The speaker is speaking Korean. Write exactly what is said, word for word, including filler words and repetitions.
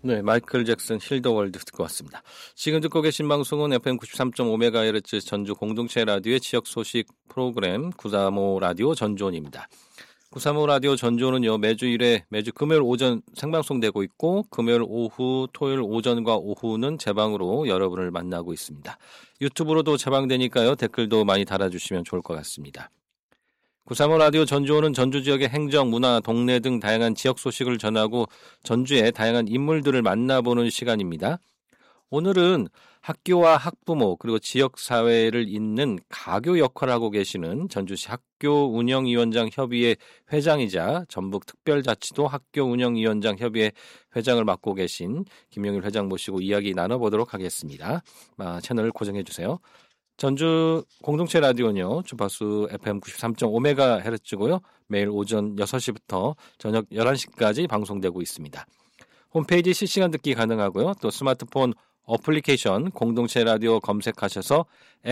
네, 마이클 잭슨 힐 더 월드 듣고 왔습니다. 지금 듣고 계신 방송은 에프엠 구십삼 점 오 메가헤르츠 전주 공동체 라디오의 지역 소식 프로그램 구삼오 라디오 전주원입니다. 구삼오 라디오 전주원은요, 매주 일 회 매주 금요일 오전 생방송되고 있고 금요일 오후, 토요일 오전과 오후는 재방으로 여러분을 만나고 있습니다. 유튜브로도 재방되니까요, 댓글도 많이 달아주시면 좋을 것 같습니다. 구삼오 라디오 전주원은 전주 지역의 행정, 문화, 동네 등 다양한 지역 소식을 전하고 전주의 다양한 인물들을 만나보는 시간입니다. 오늘은 학교와 학부모 그리고 지역사회를 잇는 가교 역할을 하고 계시는 전주시 학교운영위원장 협의회 회장이자 전북특별자치도 학교운영위원장 협의회 회장을 맡고 계신 김용일 회장 모시고 이야기 나눠보도록 하겠습니다. 아, 채널 고정해 주세요. 전주 공동체 라디오는요, 주파수 에프엠 구십삼 점 오 메가헤르츠고요. 매일 오전 여섯 시부터 저녁 열한 시까지 방송되고 있습니다. 홈페이지 실시간 듣기 가능하고요. 또 스마트폰 어플리케이션 공동체 라디오 검색하셔서